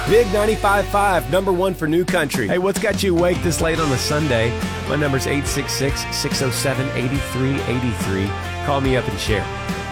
Big 95.5, number one for new country. Hey, what's got you awake this late on a Sunday? My number's 866-607-8383. Call me up and share.